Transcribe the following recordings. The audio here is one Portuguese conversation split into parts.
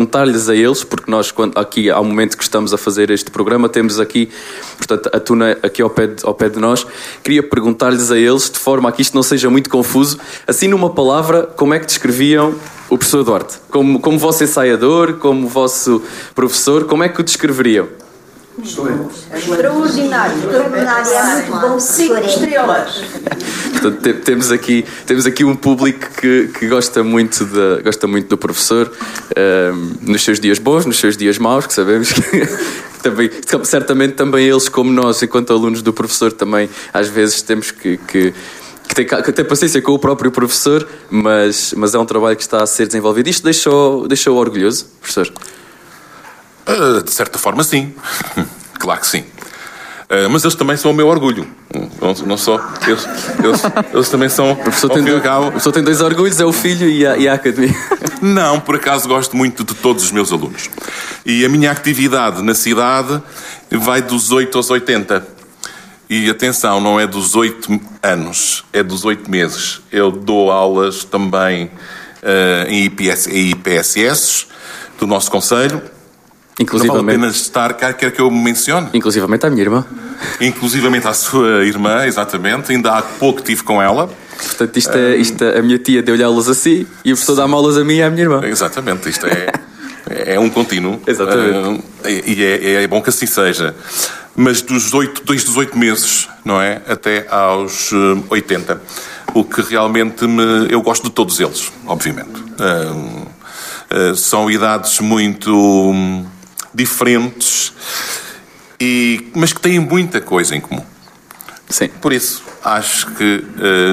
perguntar-lhes a eles, porque nós, aqui, ao momento que estamos a fazer este programa, temos aqui, portanto, a Tuna aqui ao pé de nós. Queria perguntar-lhes a eles, de forma a que isto não seja muito confuso, assim numa palavra, como é que descreviam o professor Duarte? Como vosso ensaiador, como vosso professor, como é que o descreveriam? Extraordinário. Extraordinário, é muito bom. 5 estrelas. Portanto, temos aqui um público que gosta muito do professor, nos seus dias bons, nos seus dias maus, que sabemos que também, certamente também eles, como nós, enquanto alunos do professor, também às vezes temos que ter paciência com o próprio professor, mas é um trabalho que está a ser desenvolvido. Isto deixou orgulhoso, professor? De certa forma, sim. Claro que sim. Mas eles também são o meu orgulho. Não só. Eles também são. O professor tem 2 orgulhos, é o filho e a academia. Não, por acaso gosto muito de todos os meus alunos. E a minha atividade na cidade vai dos 8 aos 80. E atenção, não é dos 8 anos, é dos 8 meses. Eu dou aulas também em IPSS do nosso concelho. Não vale apenas estar cá, quer que eu me mencione? Inclusivamente à minha irmã. Inclusivamente à sua irmã, exatamente. Ainda há pouco estive com ela. Portanto, a minha tia deu-lhe aulas assim e o professor dá-me aulas a mim e à minha irmã. Exatamente, isto é um contínuo. Exatamente. E é bom que assim seja. Mas desde os 8 meses, não é? Até aos 80. O que realmente eu gosto de todos eles, obviamente. São idades muito diferentes, mas que têm muita coisa em comum. Sim. Por isso, acho que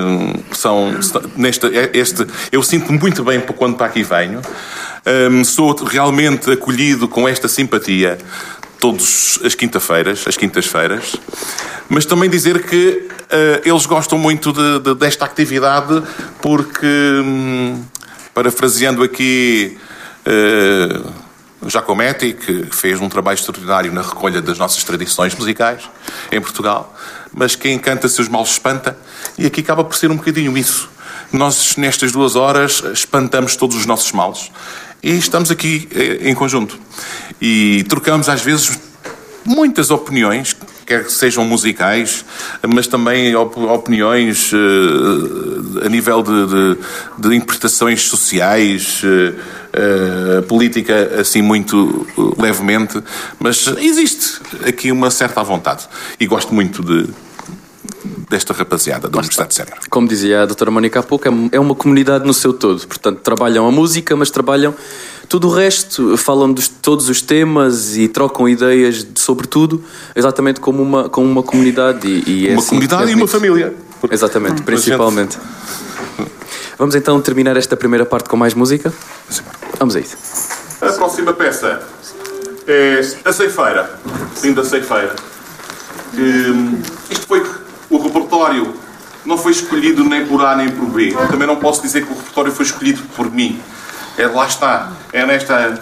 eu sinto-me muito bem quando para aqui venho. Sou realmente acolhido com esta simpatia todas as quintas-feiras, mas também dizer que eles gostam muito desta atividade porque, parafraseando aqui Giacometti, que fez um trabalho extraordinário na recolha das nossas tradições musicais em Portugal, mas quem encanta seus males espanta, e aqui acaba por ser um bocadinho isso. Nós, nestas 2 horas, espantamos todos os nossos males e estamos aqui em conjunto. E trocamos, às vezes, muitas opiniões, quer que sejam musicais, mas também opiniões a nível de interpretações sociais, política, assim, muito levemente. Mas existe aqui uma certa vontade. E gosto muito desta rapaziada da Universidade de Sénior. Como dizia a doutora Mónica há pouco, é uma comunidade no seu todo. Portanto, trabalham a música, mas trabalham tudo o resto, falam de todos os temas e trocam ideias sobre tudo, exatamente como uma comunidade. Uma assim, comunidade e uma família. Exatamente, principalmente. Vamos então terminar esta primeira parte com mais música? Vamos a isso. A próxima peça é A Ceifeira. Linda Ceifeira. Isto foi o repertório. Não foi escolhido nem por A nem por B. Também não posso dizer que o repertório foi escolhido por mim. Lá está. É nesta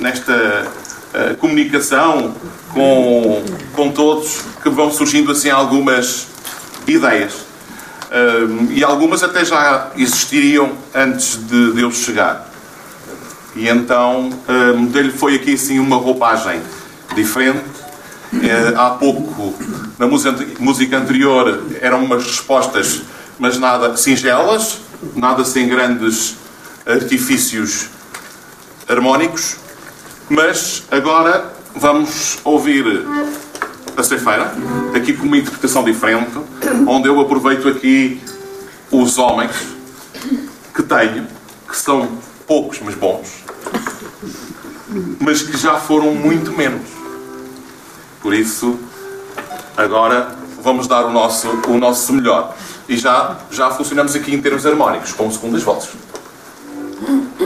comunicação com todos que vão surgindo assim algumas ideias. E algumas até já existiriam antes de eu chegar. E então dele foi aqui assim uma roupagem diferente. Há pouco, na música anterior, eram umas respostas, mas nada singelas, nada sem grandes artifícios harmónicos. Mas agora vamos ouvir A Ceifeira, aqui com uma interpretação diferente, onde eu aproveito aqui os homens que tenho, que são poucos, mas bons, mas que já foram muito menos. Por isso, agora vamos dar o nosso melhor. E já funcionamos aqui em termos harmónicos, com segundas vozes.